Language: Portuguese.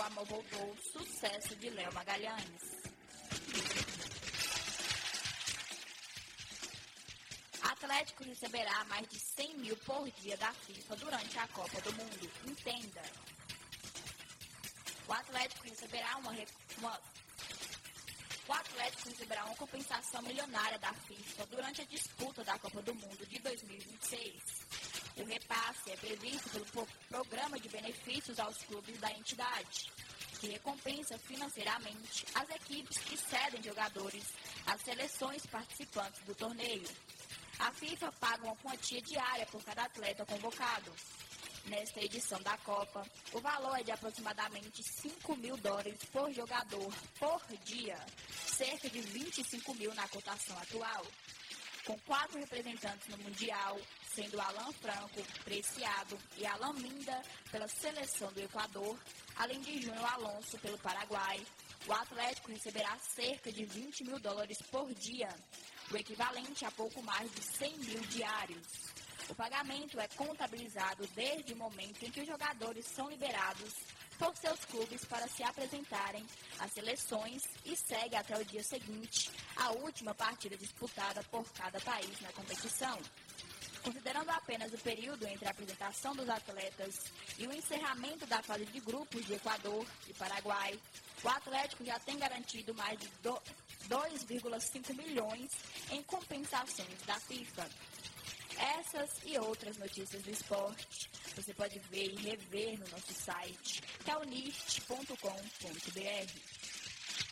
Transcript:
amor voltou, sucesso de Léo Magalhães. Atlético receberá mais de 100 mil por dia da FIFA durante a Copa do Mundo. Entenda. O Atlético receberá uma compensação milionária da FIFA durante a disputa da Copa do Mundo de 2026. O repasse é previsto pelo Programa de Benefícios aos Clubes da entidade, que recompensa financeiramente as equipes que cedem jogadores às seleções participantes do torneio. A FIFA paga uma quantia diária por cada atleta convocado. Nesta edição da Copa, o valor é de aproximadamente $5 mil por jogador por dia, cerca de 25 mil na cotação atual. Com 4 representantes no Mundial, sendo Alan Franco, Preciado e Alan Minda pela seleção do Equador, além de Júnior Alonso pelo Paraguai, o Atlético receberá cerca de $20 mil por dia, o equivalente a pouco mais de 100 mil diários. O pagamento é contabilizado desde o momento em que os jogadores são liberados por seus clubes para se apresentarem às seleções e segue até o dia seguinte, a última partida disputada por cada país na competição. Considerando apenas o período entre a apresentação dos atletas e o encerramento da fase de grupos de Equador e Paraguai, o Atlético já tem garantido mais de 2,5 milhões em compensações da FIFA. Essas e outras notícias do esporte você pode ver e rever no nosso site, que é o nist.com.br.